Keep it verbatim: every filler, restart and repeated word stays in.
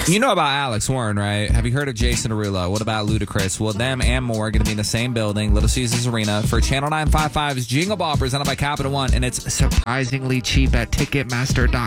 You know about Alex Warren, right? Have you heard of Jason Derulo? What about Ludacris? Well, them and more are going to be in the same building, Little Caesars Arena, for Channel nine fifty-five's Jingle Ball presented by Capital One, and it's surprisingly cheap at Ticketmaster dot com.